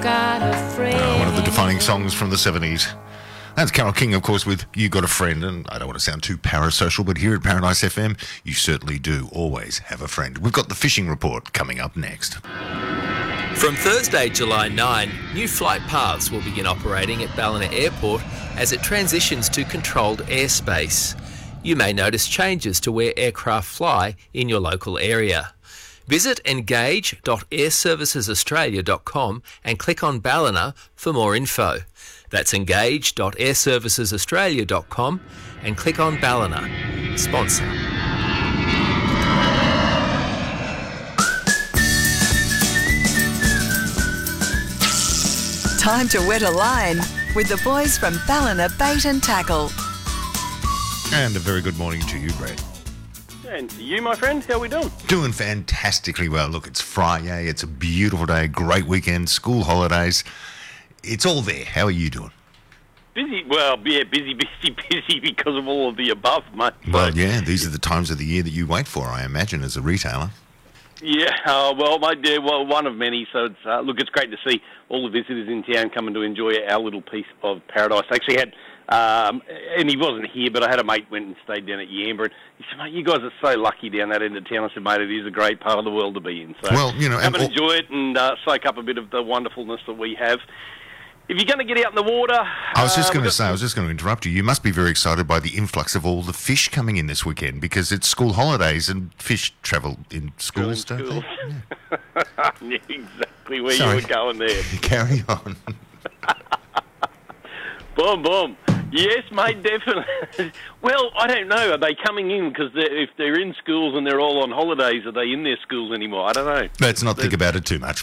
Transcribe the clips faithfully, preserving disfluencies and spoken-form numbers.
got a friend. Uh, one of the defining songs from the seventies. That's Carole King, of course, with You Got a Friend. And I don't want to sound too parasocial, but here at Paradise F M, you certainly do always have a friend. We've got the fishing report coming up next. From Thursday, July ninth, new flight paths will begin operating at Ballina Airport as it transitions to controlled airspace. You may notice changes to where aircraft fly in your local area. Visit engage dot air services australia dot com and click on Ballina for more info. That's engage dot air services australia dot com and click on Ballina. Sponsor. Time to wet a line with the boys from Ballina Bait and Tackle. And a very good morning to you, Brad. And to you, my friend, how are we doing? Doing fantastically well. Look, it's Friday. It's a beautiful day. Great weekend. School holidays. It's all there. How are you doing? Busy. Well, yeah, busy, busy, busy because of all of the above, mate. Well, yeah, these are the times of the year that you wait for, I imagine, as a retailer. Yeah, uh, well, mate, yeah, well, one of many. So, it's, uh, look, it's great to see all the visitors in town coming to enjoy our little piece of paradise. I actually had, um, and he wasn't here, but I had a mate went and stayed down at Yamba. And he said, mate, you guys are so lucky down that end of town. I said, mate, it is a great part of the world to be in. So, well, you know, come and, and enjoy it and uh, soak up a bit of the wonderfulness that we have. If you're going to get out in the water... I was just uh, going to say, I was just going to interrupt you. You must be very excited by the influx of all the fish coming in this weekend because it's school holidays and fish travel in schools, don't schools. they? Yeah. Exactly where Sorry. you were going there. Carry on. Boom, boom. Yes, mate, definitely. Well, I don't know. Are they coming in? Because if they're in schools and they're all on holidays, are they in their schools anymore? I don't know. Let's not think about it too much.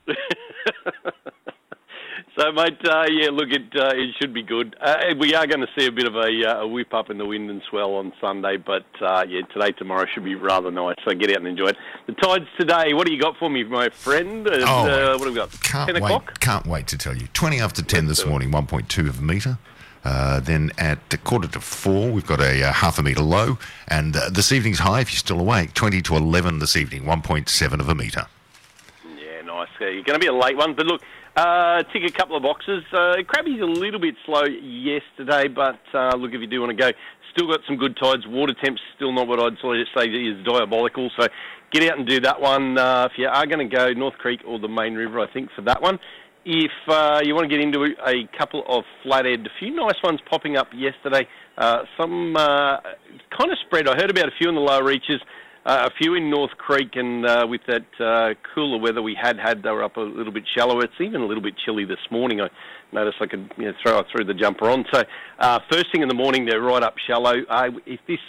So, mate, uh, yeah, look, it uh, it should be good. Uh, we are going to see a bit of a, uh, a whip up in the wind and swell on Sunday, but, uh, yeah, today, tomorrow should be rather nice, so get out and enjoy it. The tides today, what do you got for me, my friend? And, Oh, uh, what have we got? Can't ten wait, o'clock? Can't wait to tell you. twenty after ten this morning, one point two of a metre. Uh, then at a quarter to four, we've got a uh, half a metre low. And uh, this evening's high, if you're still awake, twenty to eleven this evening, one point seven of a metre. Yeah, nice. Uh, you're going to be a late one, but look, uh, tick a couple of boxes. Uh, Crabby's a little bit slow yesterday, but uh, look, if you do want to go, still got some good tides. Water temp's still not what I'd sort of say is diabolical, so get out and do that one. Uh, if you are going to go North Creek or the main river, I think, for that one. If uh, you want to get into a couple of flathead, a few nice ones popping up yesterday. Uh, some uh, kind of spread. I heard about a few in the lower reaches, uh, a few in North Creek, and uh, with that uh, cooler weather we had had, they were up a little bit shallower. It's even a little bit chilly this morning. I noticed I could you know, throw through the jumper on. So uh, first thing in the morning, they're right up shallow. Uh, if this